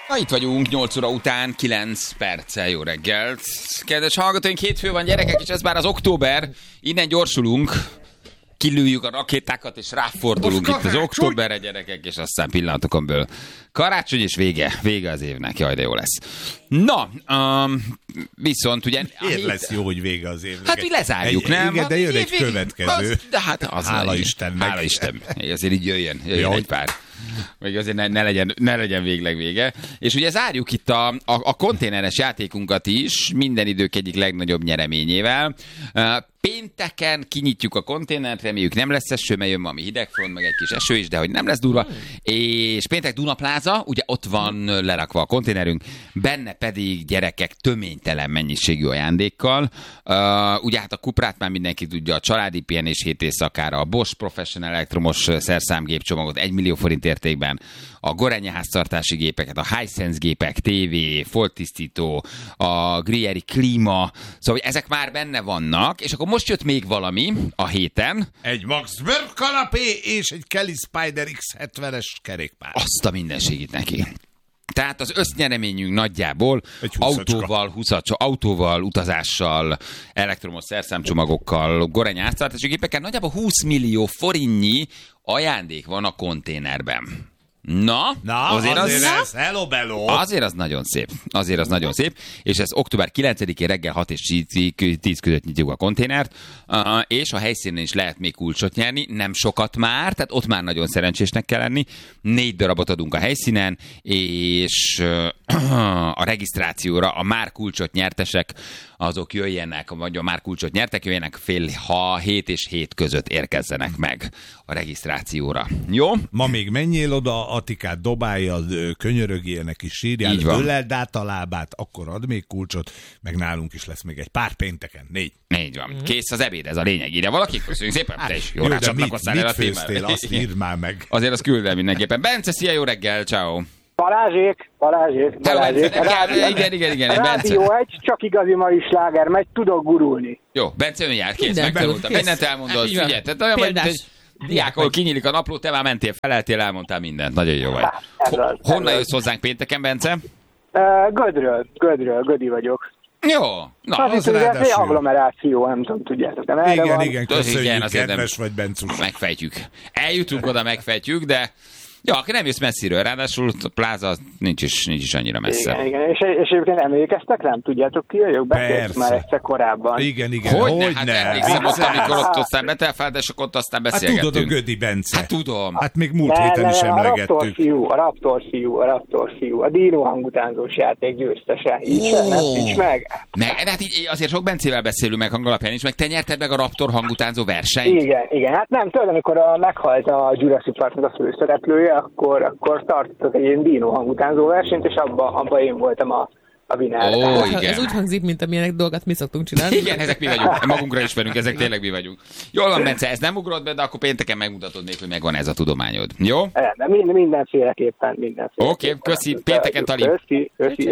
Na, itt vagyunk, 8 óra után, 9 perccel, jó reggelt. Kedves hallgatóink, hétfő van, gyerekek, és ez már az október, innen gyorsulunk, kilőjük a rakétákat, és ráfordulunk itt az októberre, gyerekek, és aztán pillanatokon belül karácsony, és vége az évnek, jaj, de jó lesz. Na, viszont ugye... Miért lesz jó, hogy vége az évnek? Hát mi lezárjuk, nem? Igen, de jön egy következő. De hát az hála Istennek. Hála Istennek. Azért így jöjjön egy pár. Még azért ne legyen végleg vége. És ugye zárjuk itt a konténeres játékunkat is, minden idők egyik legnagyobb nyereményével. Pénteken kinyitjuk a konténert, reméljük nem lesz eső, mert jön valami hidegfront, meg egy kis eső is, de hogy nem lesz durva. És péntek Dunapláza, ugye ott van lerakva a konténerünk, benne pedig gyerekek töménytelen mennyiségű ajándékkal. Ugye hát a Cuprát már mindenki tudja, a családi pihenés 7 éjszakára, a Bosch Professional elektromos szerszámgépcsomagot 1 millió forint értékben, a Gorenje háztartási gépeket, a Hisense gépek, tévé, folttisztító, a Gruyère klíma, szóval ezek már benne vannak, és akkor most jött még valami a héten. Egy Max Burg kanapé és egy Kelly Spider X70-es kerékpár. Azt a mindenségét neki. Tehát az össznyereményünk nagyjából autóval, utazással, elektromos szerszámcsomagokkal, Gorenje háztartási gépekkel nagyjából 20 millió forintnyi ajándék van a konténerben. Na azért az hello bello. Azért az nagyon szép. És ez október 9-én reggel 6 és 10 között nyitjuk a konténert, és a helyszínen is lehet még kulcsot nyerni, nem sokat már, tehát ott már nagyon szerencsésnek kell lenni. 4 darabot adunk a helyszínen, és a regisztrációra a már kulcsot nyertesek, azok jöjjenek, vagy a már kulcsot nyertek, jöjjenek 7 és 7 között érkezzenek meg a regisztrációra. Jó? Ma még menjél oda, Atikát dobálja, könyörögjél neki, sírjál, öleld át a lábát, akkor ad még kulcsot, meg nálunk is lesz még egy pár pénteken, 4. Így van. Kész az ebéd, ez a lényeg. Írja valaki? Köszönjük szépen. Te is jó, mit főztél, azt írd már meg. Azért az küld el mindenképpen. Bence, szia, jó reggel, ciao. Balázsék. Igen, Rádió 1, csak igazi mai sláger, megy, tudok gurulni. Jó, Bence ön jár, kész, megtanultam. Mindent elmondod, figyelj, tehát olyan vagy, hogy diák, ahol kinyílik a napló, te már mentél, feleltél, elmondtál mindent. Nagyon jó vagy. Honnan jössz hozzánk pénteken, Bence? Gödi vagyok. Jó. Na, az egy agglomeráció, nem tudom, tudjátok. Igen, köszönjük, kedves vagy, Bencus. Megfejtjük. Eljutunk oda, megfejtjük, de... Ja, akkor nem jössz messziről, ráadásul a pláza nincs is annyira messze. Igen. És egyébként emlékeztek, nem tudjátok ki vagyok? Beszéltük már egyszer korábban. Igen. Hogyne? Emlékszem ott, amikor ott aztán betelfáld, és akkor ott aztán beszélgettünk. Hát tudod a Gödi Bence. Hát tudom. Hát még múlt héten is emlegettük. A Raptor fiú. A Dino hangutánzós játék győztese. Nincs meg. Hát így azért sok Bencével beszélünk meg hangalapján is, meg te nyerted meg a Raptor hangutánzó versenyt. Igen. Hát nem, tudod, amikor meghalt a Jurassic Parknak a főszereplője, akkor tartottak egy ilyen Dino hangutánzó versenyt, és abba én voltam a winner. Igen. Ez úgy hangzik, mint amilyenek dolgot mi szoktunk csinálni. Igen, ezek mi vagyunk. Magunkra ismerünk, ezek tényleg mi vagyunk. Jól van, Bence, ez nem ugrott be, de akkor pénteken megmutatod még, hogy megvan ez a tudományod. Jó? Mindenféleképpen. Oké, köszi, pénteken Tali. Köszi,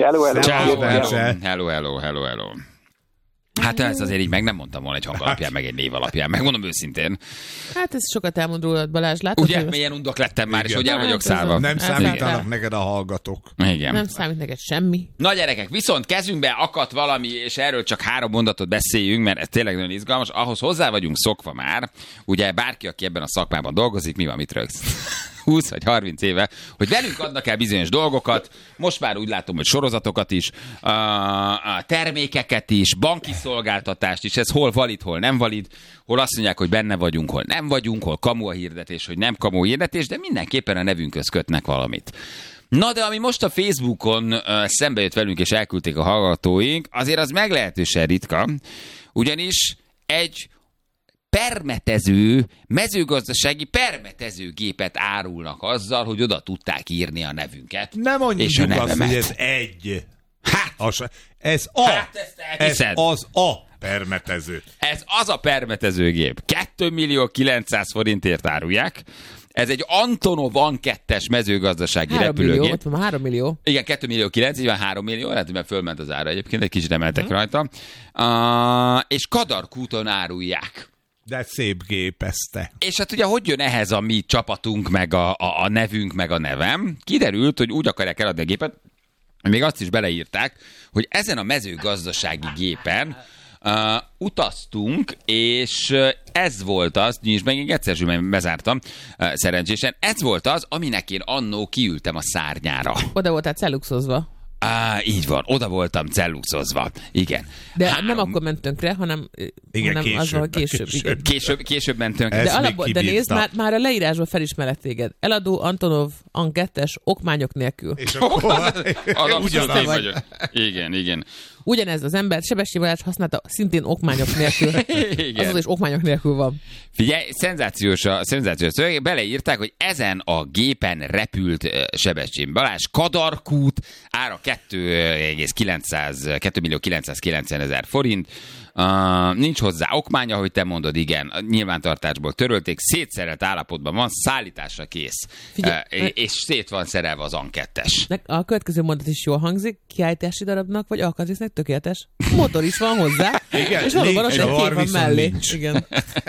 hello. Hát ez azért így meg nem mondtam volna egy hang alapján, meg egy név alapján. Megmondom őszintén. Hát ez sokat elmond rólad, Balázs. Látod, ugye, milyen undok lettem már, és hogy el vagyok szállva. Nem számítanak neked a hallgatók. Igen. Nem számít neked semmi. Na gyerekek, viszont kezünkbe akadt valami, és erről csak 3 mondatot beszéljünk, mert ez tényleg nagyon izgalmas. Ahhoz hozzá vagyunk szokva már, ugye bárki, aki ebben a szakmában dolgozik, mi van, mit rögsz? 20 vagy 30 éve, hogy velünk adnak el bizonyos dolgokat, most már úgy látom, hogy sorozatokat is, a termékeket is, banki szolgáltatást is, ez hol valid, hol nem valid, hol azt mondják, hogy benne vagyunk, hol nem vagyunk, hol kamu a hirdetés, hogy nem kamu a hirdetés, de mindenképpen a nevünkhöz kötnek valamit. Na de ami most a Facebookon szembe jött velünk és elküldték a hallgatóink, azért az meglehetősen ritka, ugyanis egy mezőgazdasági permetezőgépet árulnak azzal, hogy oda tudták írni a nevünket. Nem mondjuk azt, hogy ez egy. Ez az a permetező. Ez az a permetezőgép. 2 900 000 forintért árulják. Ez egy Antonov An-2-es mezőgazdasági repülőgép. 3 millió. Igen, 2 900 000, így van 3 millió, lehet, hogy fölment az ára egyébként, egy kicsit emeltek rajta. És Kadarkúton árulják. De szép gépezte. És hát ugye hogy jön ehhez a mi csapatunk, meg a nevünk, meg a nevem? Kiderült, hogy úgy akarják eladni a gépet, még azt is beleírták, hogy ezen a mezőgazdasági gépen utaztunk, és ez volt az, és meg egyszer bezártam szerencsésen, ez volt az, aminek én annó kiültem a szárnyára. Oda voltál celluxozva. Így van, oda voltam celluxozva. Igen. De nem akkor ment tönkre, hanem, később ment tönkre. De nézd, már a leírásban felismerett téged. Eladó Antonov An2-es okmányok nélkül. És akkor vagyok. Igen. Ugyanez az ember Sebestyén Balázs használta szintén okmányok nélkül. Azaz is okmányok nélkül van. Figyelj, szenzációs szöveg. Beleírták, hogy ezen a gépen repült Sebestyén Balázs, Kadarkút, ára 2.990.000 forint. Nincs hozzá okmánya, hogy te mondod, igen, nyilvántartásból törölték, szétszerelt állapotban van, szállításra kész. És szét van szerelve az An2-es. A következő mondat is jól hangzik, kiállítási darabnak, vagy alkatrésznek tökéletes. Motor is van hozzá, igen, és valóban az egy kép van mellé. Igen.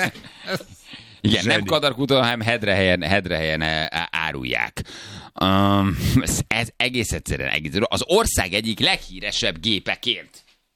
Igen, nem Kadarkúton, hanem Hedrehelyen árulják. Ez egész egyszerűen az ország egyik leghíresebb gépeként.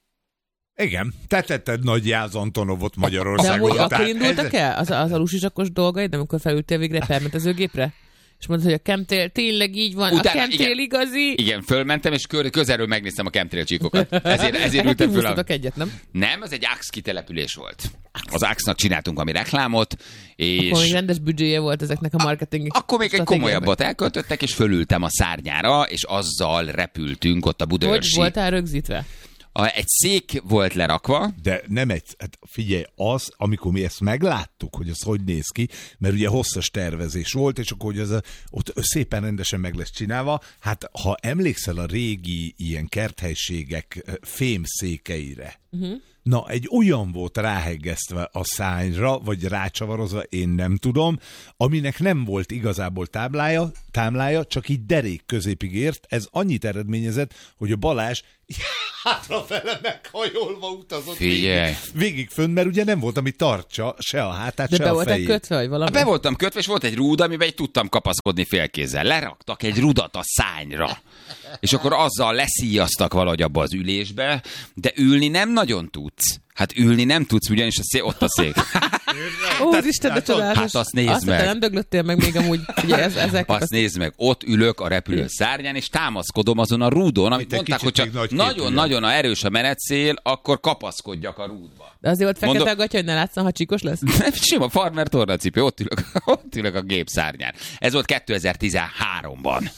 Igen, te tetted nagy Jász Antonovot Magyarországon. De akkor indultak el az a lusizsakos dolgaid, amikor felültél végre permetezőgépre? És mondtad, hogy a chemtrail tényleg így van, utána, a chemtrail igazi. Igen, fölmentem, és közelről megnéztem a chemtrail csíkokat. Ezért ültem föl. Egyet, nem? Nem, az egy AX kitelepülés volt. Az AX-nak csináltunk valami reklámot, és... Akkor még rendes büdzséje volt ezeknek a marketing. Akkor még egy komolyabbat elköltöttek, és fölültem a szárnyára, és azzal repültünk ott a Budaörsi. Hogy voltál rögzítve? Egy szék volt lerakva. De nem hát figyelj, amikor mi ezt megláttuk, hogy ez hogy néz ki, mert ugye hosszas tervezés volt, és akkor hogy ott szépen rendesen meg lesz csinálva, hát ha emlékszel a régi ilyen kerthelységek fémszékeire, na, egy olyan volt ráheggesztve a szárnyra, vagy rácsavarozva, én nem tudom, aminek nem volt igazából támlája, csak így derék középig ért. Ez annyit eredményezett, hogy a Balázs hátrafele meghajolva utazott végig fönn, mert ugye nem volt, ami tartsa se a hátát, se a fejét. De be voltál kötve, vagy valami? Be voltam kötve, és volt egy rúd, amiben tudtam kapaszkodni félkézzel. Leraktak egy rudat a szárnyra. És akkor azzal leszíjaztak valahogy abba az ülésbe, de ülni nem nagyon tudsz. Hát ülni nem tudsz, ugyanis ott a szék. Ó, Isten, de csodálatos. Hát azt nézd meg. Azt nem döglöttél meg még amúgy. Ezek azt nézd meg, ott ülök a repülő szárnyán, és támaszkodom azon a rúdon, amit mondták, hogy csak nagyon-nagyon erős a menetszél, akkor kapaszkodjak a rúdba. De azért ott fekete a gatya, hogy ne látszan, ha csíkos lesz? Nem, sima farmer tornacipő, ott ülök a gép szárnyán. Ez volt 2013-ban.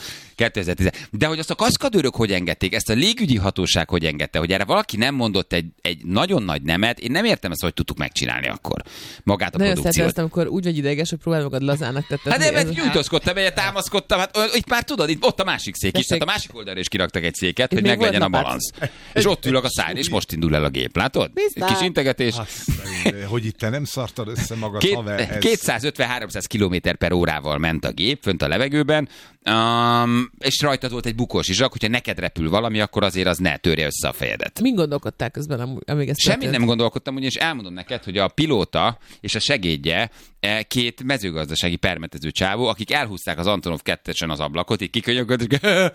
De hogy azt a kaszkadőrök hogy engedték, ezt a légügyi hatóság hogy engedte, hogy erre valaki nem mondott egy nagyon nagy nemet, én nem értem ezt, hogy tudtuk megcsinálni akkor magát a produkciót. Nagyon amikor úgy vagy ideges, hogy próbálj magad lazának tetted. Hát nem, gyújtózkodtam, egyet támaszkodtam, hát itt már tudod, itt ott a másik szék is, tehát a másik oldalra is kiraktak egy széket, hogy meglegyen a balansz. És ott ülök a szárny, és most indul el a gép, látod? Kis integetés. Hogy itt te nem szartad össze magad, haver. 250-300 km/h ment a gép fönt a levegőben, és rajtad volt egy bukós izsak, hogyha neked repül valami, akkor azért az ne törje össze a fejedet. Min gondolkodtál közben, amíg ezt Semmit nem gondolkodtam, ugyanis elmondom neked, hogy a pilóta és a segédje két mezőgazdasági permetező csávó, akik elhúzták az Antonov 2-esen az ablakot, így kikönyöködtek,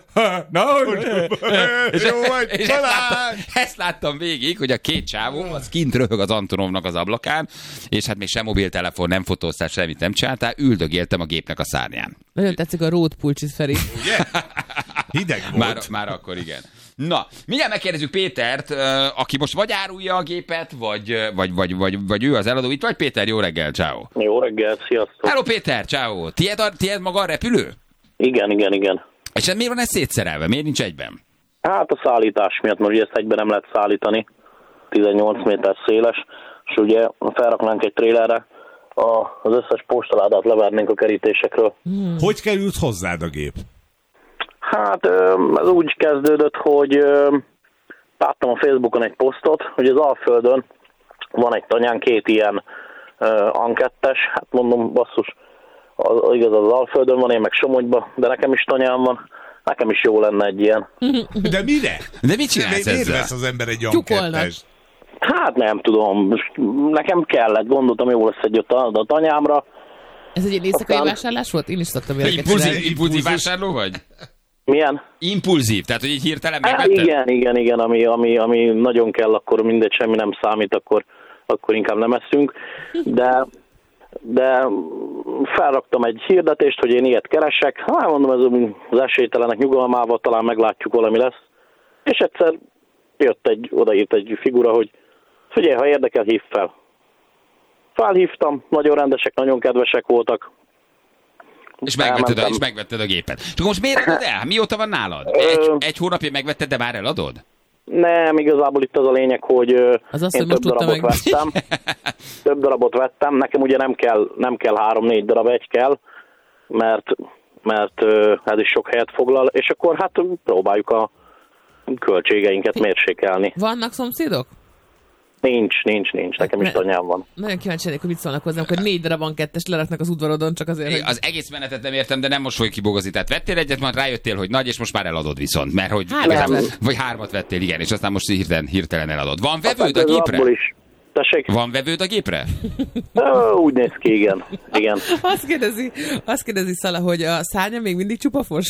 és ezt láttam végig, hogy a két csávó az kint röhög az Antonovnak az ablakán, és hát még sem mobiltelefon, nem fotóztál, semmit nem csináltál, üldögéltem a gépnek a szárnyán. Nagyon tetszik a road pulcsit, Feri. Ugye? Hideg volt. Már akkor igen. Na, mindjárt megkérdezzük Pétert, aki most vagy árulja a gépet, vagy ő az eladó. Itt vagy Péter, jó reggel, ciao. Jó reggel, sziasztok. Hello Péter, ciao. Tied maga a repülő? Igen. És miért van ez szétszerelve? Miért nincs egyben? Hát a szállítás miatt, mert ugye ezt egyben nem lehet szállítani. 18 méter széles, és ugye felraknánk egy trélerre, az összes postaládát levernénk a kerítésekről. Hogy került hozzád a gép? Hát ez úgy kezdődött, hogy láttam a Facebookon egy posztot, hogy az Alföldön van egy tanyán két ilyen An2-es, hát mondom, basszus, igaz az Alföldön van, én meg Somogyban, de nekem is tanyám van, nekem is jó lenne egy ilyen. De mire? De mit csinálsz ezzel? Miért vesz az ember egy An2-es? Hát nem tudom, nekem kellett, gondoltam, jó lesz egy a tanyámra. Ez egy éjszakai vásárlás volt? Én is szoktam ilyeneket csinálni. Impulzív vásárló vagy? Milyen? Impulzív, tehát hogy így hirtelen megvetted? Igen, ami nagyon kell, akkor mindegy, semmi nem számít, akkor inkább nem eszünk, de felraktam egy hirdetést, hogy én ilyet keresek, mondom, ez az esélytelenek nyugalmával, talán meglátjuk, valami lesz, és egyszer odaírt egy figura, hogy figyelj, ha érdekel, hívd fel. Felhívtam, nagyon rendesek, nagyon kedvesek voltak. És megvetted a gépet. Csak most miért adod el? Mióta van nálad? Egy hónapja megvetted, de már eladod? Nem, igazából itt az a lényeg, hogy én több darabot vettem. Nekem ugye nem kell 3-4 darab, egy kell, mert ez is sok helyet foglal, és akkor hát próbáljuk a költségeinket mérsékelni. Vannak szomszédok? Nincs. Nekem is anyám van. Nagyon kíváncsi lennék, hogy mit szólnak hozzám, hogy 4 darabban 2-es leraknak az udvarodon, csak azért, hogy... Az egész menetet nem értem, de nem most fogjuk kibogozni. Tehát vettél egyet, majd rájöttél, hogy nagy, és most már eladod viszont. Mert hogy... Vagy 3 vettél, igen, és aztán most hirtelen eladod. Van vevőd a gépre? Tessék? Van vevőd a gépre? Úgy néz ki, igen. Azt kérdezi Szala, hogy a szárnya még mindig csupafos?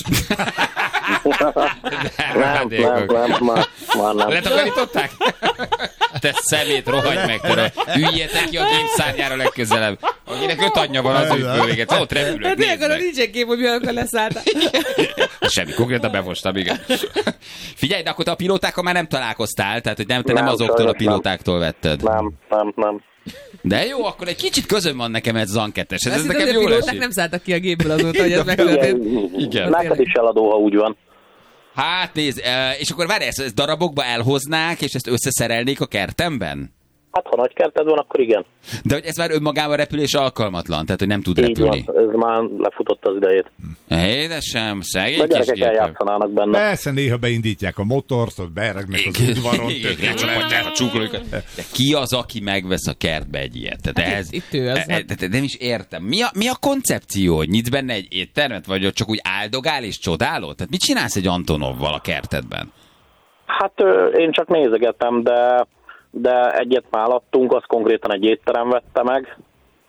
Nem. Letakarították? Te szemét, rohagy meg tőle. Üljetek ki a gép szárnyára legközelebb. Akinek 5 anyja van az őt ott repülők. Hát tényleg, nincs egy kép, hogy milyen leszálltak. Semmi, konkrétan befostam, igen. Figyelj, de akkor te a pilótákkal már nem találkoztál, tehát hogy te nem azoktól a pilótákkal vetted. Nem. De jó, akkor egy kicsit közön van nekem ez Zan 2-es. Ez nekem jól esik. Nem szálltak ki a gépből azóta, hogy ez megtörtént. Igen. Neked is eladó, ha úgy van. Hát nézd, és akkor várj, ezt darabokba elhoznák, és ezt összeszerelnék a kertemben? Hát, ha nagy kerted van, akkor igen. De hogy ez már önmagában repülés alkalmatlan, tehát hogy nem tud repülni. Így van, ez már lefutott az idejét. Édesem, szegény kis gyerekek eljátszanának benne. Persze, néha beindítják a motort, ott beregnek az udvaron. De ki az, aki megvesz a kertbe egy ilyet? Tehát ez nem is értem. Mi a koncepció, hogy nyitsz benne egy éttermet, vagy csak úgy áldogál és csodálod? Tehát mit csinálsz egy Antonovval a kertedben? Hát én csak nézegetem, de egyet már adtunk, azt konkrétan egy étterem vette meg.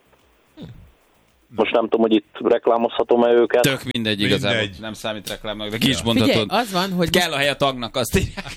Most nem tudom, hogy itt reklámozhatom-e őket. Tök mindegy, igazából nem számít reklámnak, de ki is mondhatod. Figyelj, az van, hogy kell a hely a tagnak, azt írják.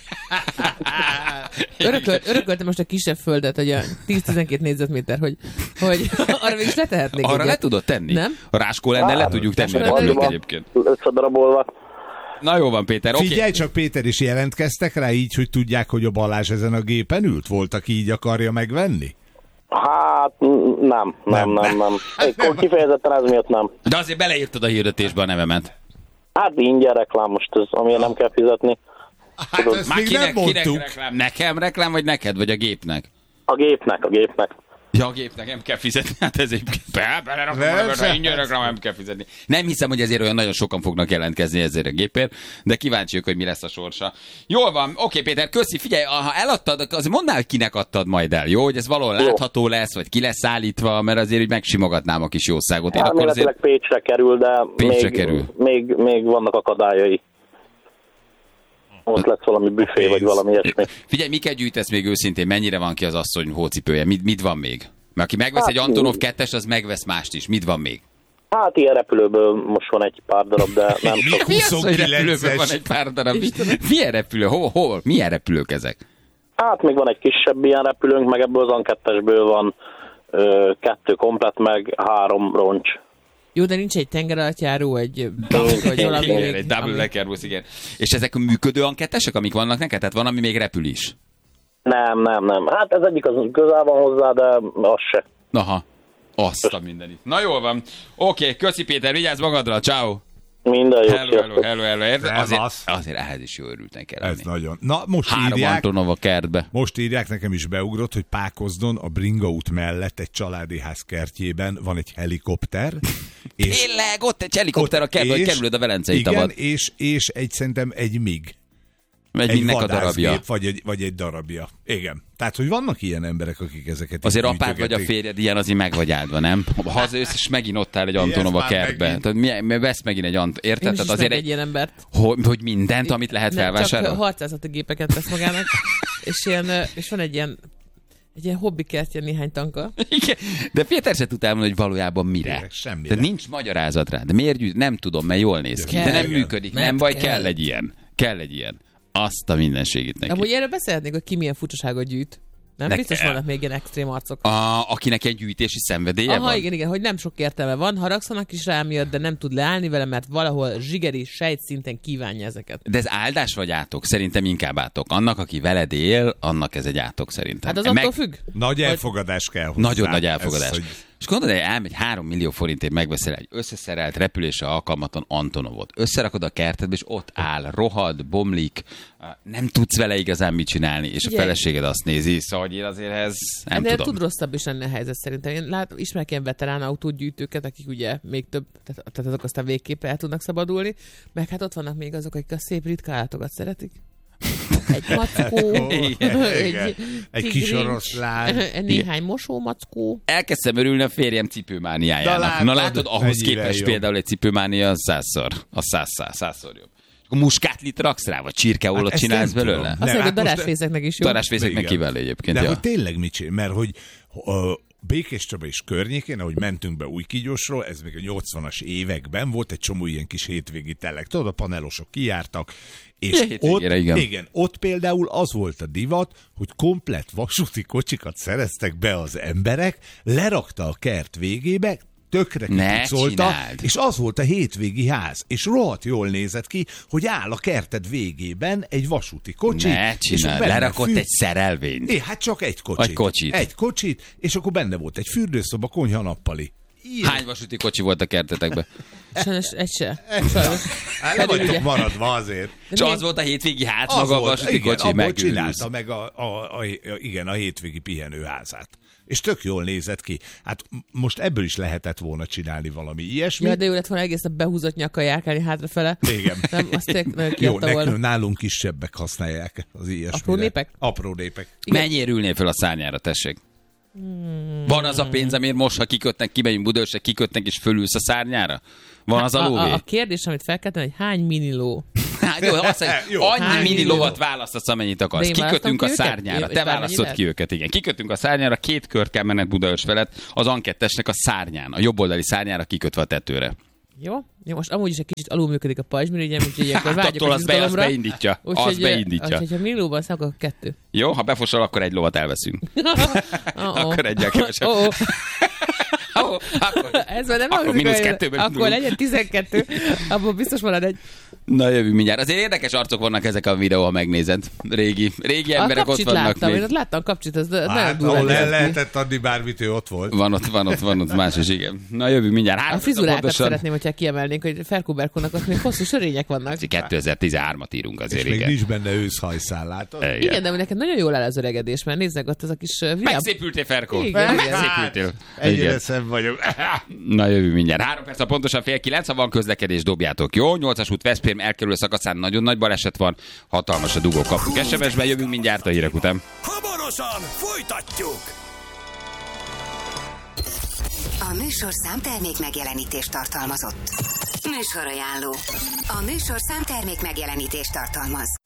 Örököltem most a kisebb földet, hogy a 10-12 négyzetméter, hogy arra mégis letehetnék. Arra le tudod tenni? Nem? A ráskó lenne, le tudjuk tenni a repülőt egyébként. Összedarabolva. Na jó van, Péter, oké. Figyelj csak, Péter, is jelentkeztek rá így, hogy tudják, hogy a Balázs ezen a gépen ült? Volt, aki így akarja megvenni? Hát nem. Kifejezetten ez miatt nem. De azért beleírtad a hirdetésbe a nevemet. Hát ingyen reklám most, amiért nem kell fizetni. Hát ezt már még nem mondtuk. Reklám? Nekem reklám, vagy neked, vagy a gépnek? A gépnek. Ja, a gépnek nem kell fizetni, hát ez egyébként belerakom, ingyen reklám, nem kell fizetni. Nem hiszem, hogy ezért olyan nagyon sokan fognak jelentkezni ezért a gépért, de kíváncsiak, hogy mi lesz a sorsa. Jól van, oké, Péter, köszi, figyelj, ha eladtad, azért mondd el, hogy kinek adtad majd el, jó? Hogy ez valahol látható lesz, vagy ki lesz állítva, mert azért így megsimogatnám a kis jószágot. Elméletileg Pécsre kerül, de még vannak akadályai. Ott lesz valami büfé, vagy valami ilyesmi. Figyelj, miket gyűjtesz még őszintén? Mennyire van ki az asszony hócipője? Mit van még? Mert aki megvesz egy Antonov 2-es, az megvesz mást is. Mit van még? Hát ilyen repülőből most van egy pár darab, de nem sok. Mi az, hogy repülőből van egy pár darab? Milyen repülő? Hol? Milyen repülők ezek? Hát még van egy kisebb ilyen repülőnk, meg ebből az An2-esből van 2 komplet, meg 3 roncs. Jó, de nincs egy tengeralattjáró, egy valami. Igen, egy double decker busz, igen. És ezek működő An2-esek, amik vannak neked? Tehát van, ami még repül is? Nem. Hát ez egyik az közel van hozzá, de az se. Aha, azt a mindenit. Na jól van. Oké, köszi Péter, vigyázz magadra, ciao. Minden jó. Hello. Azért ehhez is jó örülten kell lenni. Ez nagyon. Na, most 3 írják. Antonov a kertbe. Most írják, nekem is beugrott, hogy Pákozdon a Bringa út mellett egy családi ház kertjében van egy helikopter. És tényleg, ott egy helikopter a kertbe, hogy kerülöd a Velencei tavat. Igen, és szerintem egy MiG. Egy darabja. Vagy egy darabja. Igen. Tehát, hogy vannak ilyen emberek, akik ezeket... Azért apád vagy a férjed ilyen, azért meg vagy áldva, nem? Ha hazajössz, és megint ott áll egy Antonov a kertbe. Tehát vesz megint egy Antonov. Érted? Tehát azért egy ilyen embert. Hogy mindent, amit lehet felvásárolni? Csak 600 gépeket vesz magának, és van egy ilyen Egy ilyen hobbikertje néhány tanka. Igen, de Péter se tud elmondani, hogy valójában mire. Semmire. Tehát nincs magyarázat rá. De miért gyűjt? Nem tudom, mert jól néz ki. De nem működik. Nem baj, kell egy ilyen. Kell egy ilyen. Azt a mindenségét neki. Amúgy erről beszélhetnék, hogy ki milyen furcsaságot gyűjt. Nem? Biztos vannak még ilyen extrém arcok. Akinek egy gyűjtési szenvedélye van? Igen, hogy nem sok értelme van, haragszanak is rá miatt, de nem tud leállni vele, mert valahol zsigeri sejtszinten kívánja ezeket. De ez áldás vagy átok? Szerintem inkább átok. Annak, aki veled él, annak ez egy átok szerintem. Hát az attól függ. Nagy elfogadás kell hozzá. Nagyon nagy elfogadás. Ez, És gondolod, hogy elmegy 3 millió forintért megveszel egy összeszerelt repülésre alkalmatlan Antonovot. Összerakod a kertedbe, és ott áll, rohad, bomlik, nem tudsz vele igazán mit csinálni, és a feleséged azt nézi, szóval hogy én azért ez nem de tudom. tud rosszabb is lenni a helyzet szerintem. Én ismerek ilyen veterán autógyűjtőket, akik ugye még több, tehát azok aztán végképp el tudnak szabadulni, meg hát ott vannak még azok, akik a szép ritka állatokat szeretik. Egy mackó, egy kis oroszlán, néhány mosómackó. Elkezdtem örülni a férjem cipőmániájának. Na látod, ahhoz képest például egy cipőmánia százszor jobb. A muskátlit raksz rá, vagy csirkeollot csinálsz belőle? Azt mondja, hogy darásfészeknek is jó. Darásfészeknek kiváló egyébként. De hogy tényleg mit csinál? Mert hogy Békés Csaba és környékén, ahogy mentünk be Újkígyosról, ez még a 80-as években volt egy csomó ilyen kis hétvégi telek. Tudod, a panelosok kijártak, és ott például az volt a divat, hogy komplett vasúti kocsikat szereztek be az emberek, lerakta a kert végébe, tökre kipucolta, és az volt a hétvégi ház. És rohadt jól nézett ki, hogy áll a kerted végében egy vasúti kocsi. Ne csináld, lerakott egy szerelvényt. Hát csak egy kocsit. Egy kocsit, és akkor benne volt egy fürdőszoba, konyha, nappali. Ilyen. Hány vasúti kocsi volt a kertetekben? Sajnos egy se. Le vagytok maradva azért. És az volt a hétvégi ház, maga a vasúti kocsi, abból csinálta meg a hétvégi pihenőházát. És tök jól nézett ki. Hát most ebből is lehetett volna csinálni valami ilyesmi. Ja, de jó lett volna egész a behúzott nyakkal járkálni hátrafele. Igen. Nem, azt jó, nálunk kisebbek használják az ilyesmire. Apró népek? Apró népek. Mennyire ülnél fel a szárnyára, tessék? Van az a pénz, amiért most, ha kikötnek, kimegyünk Budaörsre, kikötnek és fölülsz a szárnyára? Van az a lóvé? A kérdés, amit fel kell tenni, hogy hány mini ló? Jó, annyi mini lovat választasz, amennyit akarsz. Kikötünk a szárnyára. Te választod ki őket, igen. Kikötünk a szárnyára, 2 kör kell menned Budaörs felett, az ankettesnek a szárnyán, a jobboldali szárnyára kikötve a tetőre. Jó, most amúgy is egy kicsit alul működik a pajzsmirigyem, úgyhogy ilyenkor vágyok az izgalomra. Az beindítja. Az beindítja. Úgyhogy ha mini lóban szállok, akkor 2. Jó, ha befosol, akkor egy lovat elveszünk. Akkor egyel kevesebb. Ez már nem akkor -2-ből akkor legyen 12, abból biztos marad egy. Na jövő mindjárt. Azért érdekes arcok vannak ezek a videó, ha megnézed. Régi emberek ott vannak láttam, még. Én ott láttam Kapcsit, az nagyon durva. Ahol el lehetett adni bármit, ő ott volt. Van ott más is, igen. Na jövő mindjárt. A frizurákat szeretném, hogyha kiemelnénk, hogy Ferkuberkónak ott még hosszú sörények vannak. 2013-at írunk azért, és még nincs benne őszhajszál, látod? Igen, de neked nagyon jól áll az öregedés, mert nézzek ott az a kis megszépültél, Ferkó. Megszépültél. Egyre szebb vagyok. Na jövő mindjárt. 3 perc, pontosan 8:30, ha van közlekedés, dobjátok, jó? 8-as út Veszprém elkerülő szakaszán nagyon nagy baleset van, hatalmas a dugó, kapunk SMS-ben, jövünk mindjárt a hírek után. Hamarosan folytatjuk! A műsor számtermék megjelenítést tartalmazott. Műsorajánló. A műsor számtermék megjelenítést tartalmaz.